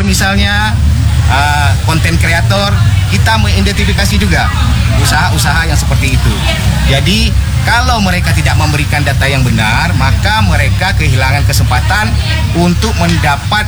misalnya, konten kreator, kita mengidentifikasi juga usaha-usaha yang seperti itu. Jadi kalau mereka tidak memberikan data yang benar, maka mereka kehilangan kesempatan untuk mendapat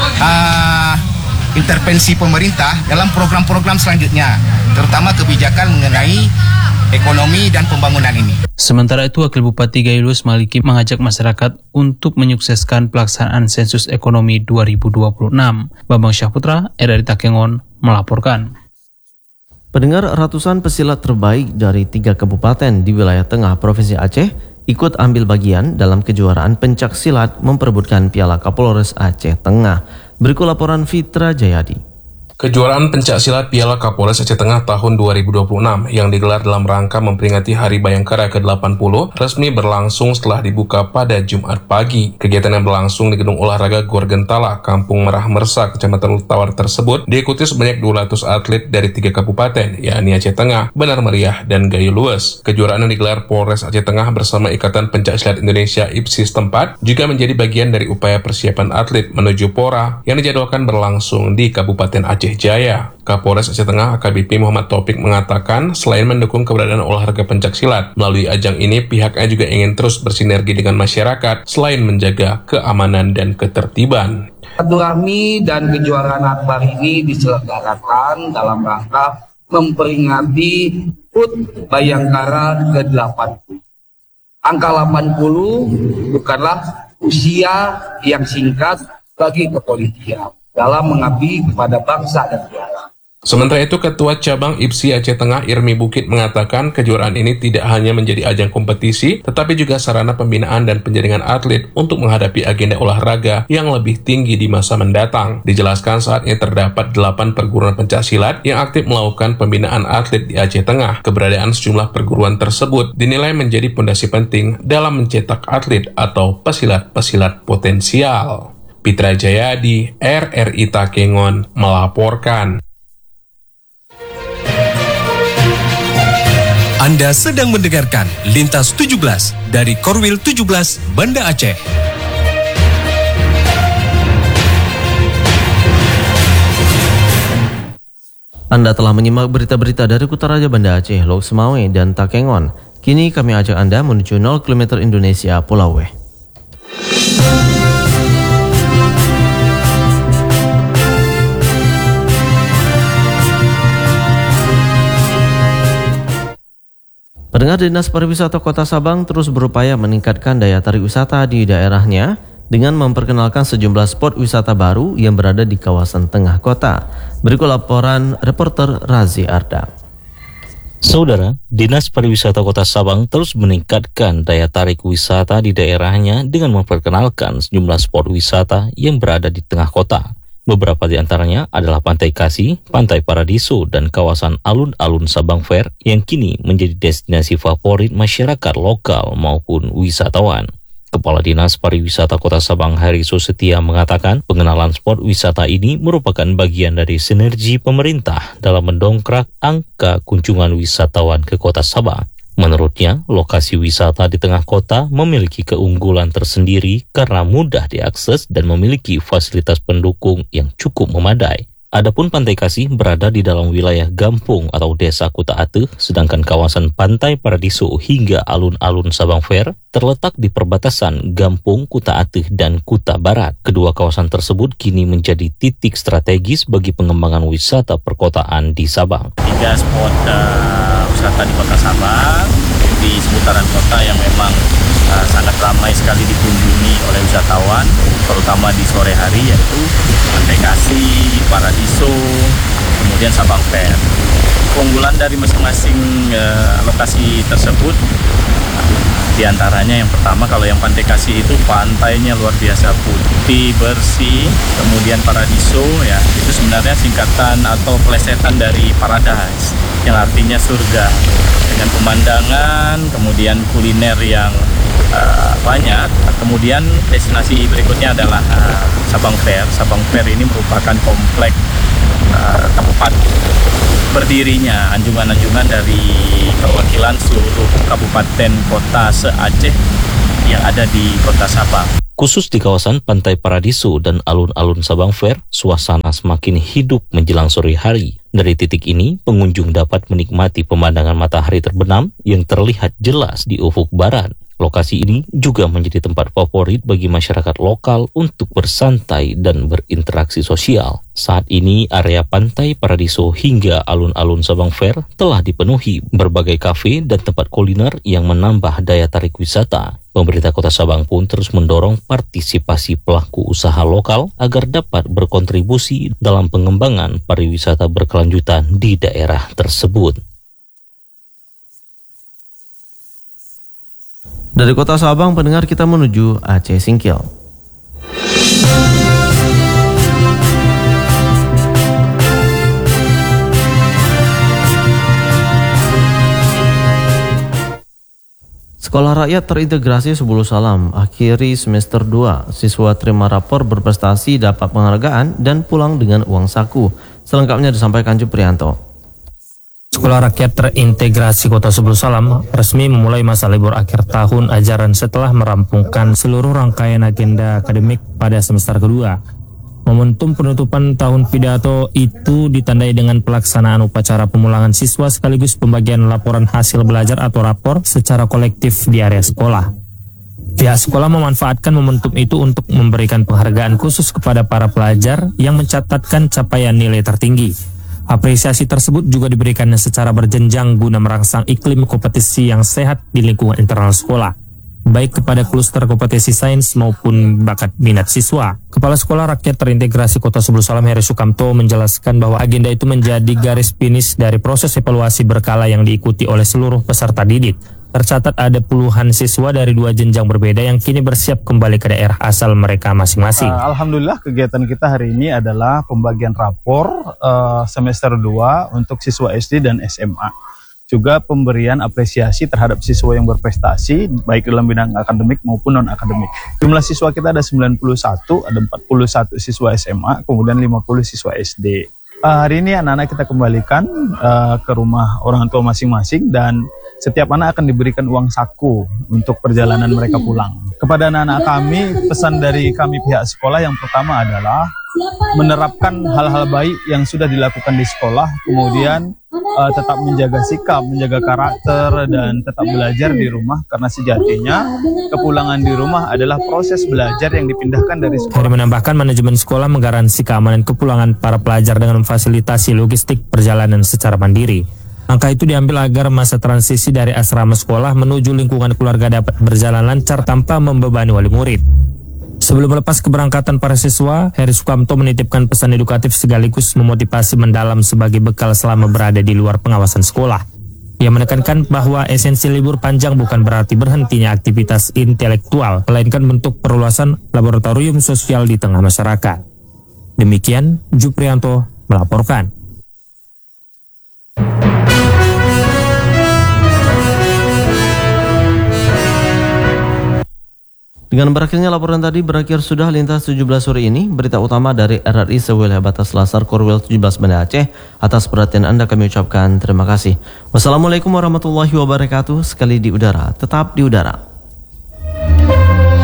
intervensi pemerintah dalam program-program selanjutnya, terutama kebijakan mengenai ekonomi dan pembangunan ini. Sementara itu, Wakil Bupati Gayulus Maliki mengajak masyarakat untuk menyukseskan pelaksanaan sensus ekonomi 2026. Bambang Syahputra, RRI Takengon, melaporkan. Pendengar, ratusan pesilat terbaik dari 3 kabupaten di wilayah tengah Provinsi Aceh ikut ambil bagian dalam kejuaraan pencak silat memperebutkan Piala Kapolres Aceh Tengah. Berikut laporan Fitra Jayadi. Kejuaraan pencaksilat Piala Kapolres Aceh Tengah tahun 2026 yang digelar dalam rangka memperingati Hari Bayangkara ke-80 resmi berlangsung setelah dibuka pada Jumat pagi. Kegiatan yang berlangsung di Gedung Olahraga Gor Gentala, Kampung Merah Mersa, Kecamatan Tawar tersebut diikuti sebanyak 200 atlet dari 3 kabupaten, yakni Aceh Tengah, Benar Meriah, dan Gayulus. Kejuaraan yang digelar Polres Aceh Tengah bersama Ikatan Pencaksilat Indonesia IPSI setempat juga menjadi bagian dari upaya persiapan atlet menuju PORA yang dijadwalkan berlangsung di Kabupaten Aceh Jaya. Kapolres Aceh Tengah AKBP Muhammad Taufik mengatakan selain mendukung keberadaan olahraga pencaksilat, melalui ajang ini pihaknya juga ingin terus bersinergi dengan masyarakat selain menjaga keamanan dan ketertiban. Silaturahmi dan kejuaraan akbar ini diselenggarakan dalam rangka memperingati HUT Bayangkara ke-80. Angka 80 bukanlah usia yang singkat bagi kepolisian dalam mengabdi kepada bangsa dan negara. Sementara itu, Ketua Cabang IPSI Aceh Tengah Irmi Bukit mengatakan kejuaraan ini tidak hanya menjadi ajang kompetisi, tetapi juga sarana pembinaan dan penjaringan atlet untuk menghadapi agenda olahraga yang lebih tinggi di masa mendatang. Dijelaskan saat ini terdapat 8 perguruan pencaksilat yang aktif melakukan pembinaan atlet di Aceh Tengah. Keberadaan sejumlah perguruan tersebut dinilai menjadi fondasi penting dalam mencetak atlet atau pesilat-pesilat potensial. Fitra Jayadi, RRI Takengon, melaporkan. Anda sedang mendengarkan Lintas 17 dari Korwil 17 Banda Aceh. Anda telah menyimak berita-berita dari Kutaraja Banda Aceh, Lok Semawe, dan Takengon. Kini kami ajak Anda menuju 0 km Indonesia, Pulau Weh. Pendengar, Dinas Pariwisata Kota Sabang terus berupaya meningkatkan daya tarik wisata di daerahnya dengan memperkenalkan sejumlah spot wisata baru yang berada di kawasan tengah kota. Berikut laporan reporter Razi Arda. Saudara, Dinas Pariwisata Kota Sabang terus meningkatkan daya tarik wisata di daerahnya dengan memperkenalkan sejumlah spot wisata yang berada di tengah kota. Beberapa di antaranya adalah Pantai Kasih, Pantai Paradiso, dan kawasan alun-alun Sabang Fair yang kini menjadi destinasi favorit masyarakat lokal maupun wisatawan. Kepala Dinas Pariwisata Kota Sabang Hariso Setia mengatakan pengenalan spot wisata ini merupakan bagian dari sinergi pemerintah dalam mendongkrak angka kunjungan wisatawan ke Kota Sabang. Menurutnya, lokasi wisata di tengah kota memiliki keunggulan tersendiri karena mudah diakses dan memiliki fasilitas pendukung yang cukup memadai. Adapun Pantai Kasih berada di dalam wilayah Gampung atau Desa Kuta Ateh, sedangkan kawasan Pantai Paradiso hingga alun-alun Sabang Fair terletak di perbatasan Gampung, Kuta Ateh, dan Kuta Barat. Kedua kawasan tersebut kini menjadi titik strategis bagi pengembangan wisata perkotaan di Sabang. 3 spot wisata di Kota Sabang, di seputaran kota yang memang sangat ramai sekali dikunjungi oleh wisatawan, terutama di sore hari, yaitu Pantai Kasih, Paradiso, kemudian Sabang Fair. Keunggulan dari masing-masing lokasi tersebut, di antaranya yang pertama, kalau yang Pantai Kasih itu pantainya luar biasa putih, bersih. Kemudian Paradiso, ya itu sebenarnya singkatan atau plesetan dari Paradise, yang artinya surga, dengan pemandangan, kemudian kuliner yang banyak. Kemudian destinasi berikutnya adalah Sabang Fair. Sabang Fair ini merupakan komplek tempat berdirinya anjungan-anjungan dari perwakilan seluruh kabupaten kota se-Aceh yang ada di Kota Sabang. Khusus di kawasan Pantai Paradiso dan alun-alun Sabang Fair, suasana semakin hidup menjelang sore hari. Dari titik ini, pengunjung dapat menikmati pemandangan matahari terbenam yang terlihat jelas di ufuk barat. Lokasi ini juga menjadi tempat favorit bagi masyarakat lokal untuk bersantai dan berinteraksi sosial. Saat ini, area Pantai Paradiso hingga alun-alun Sabang Fair telah dipenuhi berbagai kafe dan tempat kuliner yang menambah daya tarik wisata. Pemerintah Kota Sabang pun terus mendorong partisipasi pelaku usaha lokal agar dapat berkontribusi dalam pengembangan pariwisata berkelanjutan di daerah tersebut. Dari Kota Sabang, pendengar, kita menuju Aceh Singkil. Sekolah Rakyat Terintegrasi Subul Salam akhiri semester 2. Siswa terima rapor berprestasi, dapat penghargaan, dan pulang dengan uang saku. Selengkapnya disampaikan Juprianto. Sekolah Rakyat Terintegrasi Kota Subul Salam resmi memulai masa libur akhir tahun ajaran setelah merampungkan seluruh rangkaian agenda akademik pada semester kedua. Momentum penutupan tahun pidato itu ditandai dengan pelaksanaan upacara pemulangan siswa sekaligus pembagian laporan hasil belajar atau rapor secara kolektif di area sekolah. Pihak sekolah memanfaatkan momentum itu untuk memberikan penghargaan khusus kepada para pelajar yang mencatatkan capaian nilai tertinggi. Apresiasi tersebut juga diberikan secara berjenjang guna merangsang iklim kompetisi yang sehat di lingkungan internal sekolah, baik kepada kluster kompetisi sains maupun bakat minat siswa. Kepala Sekolah Rakyat Terintegrasi Kota Subul Salam Heri Sukamto menjelaskan bahwa agenda itu menjadi garis finish dari proses evaluasi berkala yang diikuti oleh seluruh peserta didik. Tercatat ada puluhan siswa dari 2 jenjang berbeda yang kini bersiap kembali ke daerah asal mereka masing-masing. Alhamdulillah, kegiatan kita hari ini adalah pembagian rapor semester 2 untuk siswa SD dan SMA. Juga pemberian apresiasi terhadap siswa yang berprestasi baik dalam bidang akademik maupun non-akademik. Jumlah siswa kita ada 91, ada 41 siswa SMA, kemudian 50 siswa SD. Hari ini anak-anak kita kembalikan ke rumah orang tua masing-masing dan setiap anak akan diberikan uang saku untuk perjalanan mereka pulang. Kepada anak-anak kami, pesan dari kami pihak sekolah yang pertama adalah menerapkan hal-hal baik yang sudah dilakukan di sekolah, kemudian tetap menjaga sikap, menjaga karakter, dan tetap belajar di rumah, karena sejatinya kepulangan di rumah adalah proses belajar yang dipindahkan dari sekolah. Heri menambahkan manajemen sekolah menggaransi keamanan kepulangan para pelajar dengan memfasilitasi logistik perjalanan secara mandiri. Langkah itu diambil agar masa transisi dari asrama sekolah menuju lingkungan keluarga dapat berjalan lancar tanpa membebani wali murid. Sebelum melepas keberangkatan para siswa, Heri Sukamto menitipkan pesan edukatif sekaligus memotivasi mendalam sebagai bekal selama berada di luar pengawasan sekolah. Ia menekankan bahwa esensi libur panjang bukan berarti berhentinya aktivitas intelektual, melainkan bentuk perluasan laboratorium sosial di tengah masyarakat. Demikian, Juprianto melaporkan. Dengan berakhirnya laporan tadi, berakhir sudah Lintas 17 sore ini. Berita utama dari RRI sewilayah batas Lasar Korwil 17 Banda Aceh. Atas perhatian Anda kami ucapkan terima kasih. Wassalamualaikum warahmatullahi wabarakatuh. Sekali di udara, tetap di udara.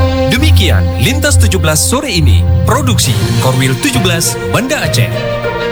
Demikian Lintas 17 sore ini. Produksi Korwil 17 Banda Aceh.